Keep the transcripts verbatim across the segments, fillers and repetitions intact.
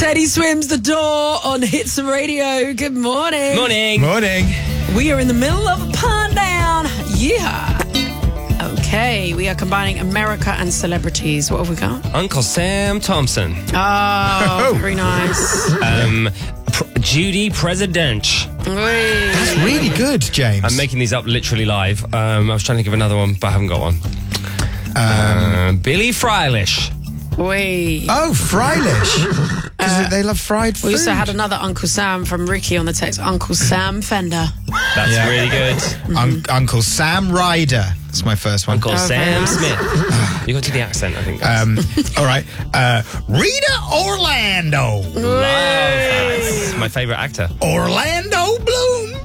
Teddy swims the door on Hits Radio. Good morning. Morning. Morning. We are in the middle of a pun down. Yeah. Okay, we are combining America and celebrities. What have we got? Uncle Sam Thompson. Oh, very nice. Um, Pr- Judy President. That's really good, James. I'm making these up literally live. Um, I was trying to think of another one, but I haven't got one. Um, uh, Billy Freilish. Wait. Oh, Freilish. Because uh, they love fried food. We also had another Uncle Sam from Ricky on the text. Uncle Sam Fender. That's yeah. really good. Mm-hmm. Un- Uncle Sam Ryder. That's my first one. Uncle oh, Sam Smith. You got to the accent, I think. Um, all right. Uh, Rita Orlando. Love that. My favourite actor. Orlando Bloom.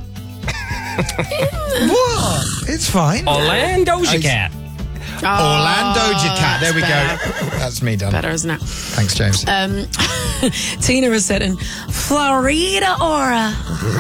What? It's fine. Orlando Cat. Oh, Orlando Cat. There we better. go. That's me done. Better, isn't it? Thanks, James. Um, Tina has said in Florida Aura.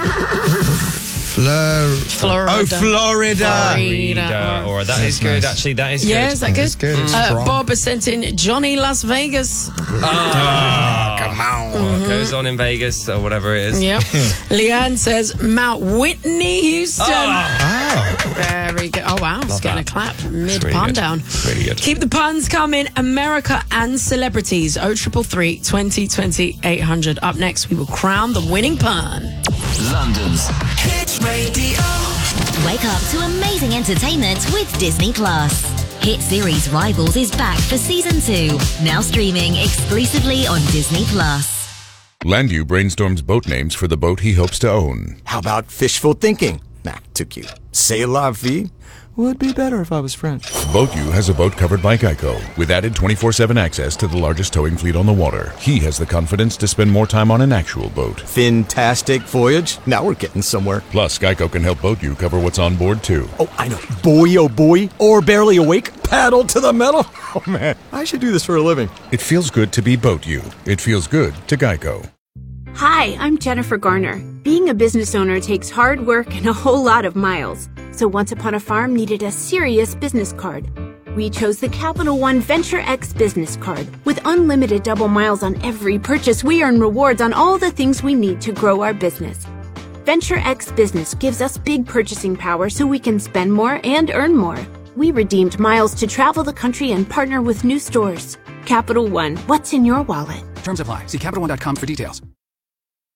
Flor- Florida. Oh, Florida. Florida Aura. That is good, nice. actually. That is Yeah, good. is that good? It's good. It's Uh, strong. Bob has sent in Johnny Las Vegas. Oh, come on. What goes on in Vegas or whatever it is. Yep. Leanne says Mount Whitney, Houston. Oh. Oh. Very good. Oh, wow. It's Love getting that. a clap mid really pun good. down. Really good. Keep the puns coming. America and celebrities. oh triple three, twenty twenty, eight hundred. Up next, we will crown the winning pun. London's Hit Radio. Wake up to amazing entertainment with Disney Plus. Hit series Rivals is back for season two, now streaming exclusively on Disney Plus. Landu brainstorms boat names for the boat he hopes to own. How about fishful thinking? Nah, too cute. C'est la vie would be better if I was French. BoatU has a boat covered by Geico, with added twenty-four seven access to the largest towing fleet on the water. He has the confidence to spend more time on an actual boat. Fantastic voyage. Now we're getting somewhere. Plus, Geico can help BoatU cover what's on board, too. Oh, I know. Boy, oh boy. Or barely awake. Paddle to the metal. Oh, man. I should do this for a living. It feels good to be BoatU. It feels good to Geico. Hi, I'm Jennifer Garner. Being a business owner takes hard work and a whole lot of miles. So Once Upon a Farm needed a serious business card. We chose the Capital One Venture X business card. With unlimited double miles on every purchase, we earn rewards on all the things we need to grow our business. Venture X Business gives us big purchasing power so we can spend more and earn more. We redeemed miles to travel the country and partner with new stores. Capital One, what's in your wallet? Terms apply. See Capital One dot com for details.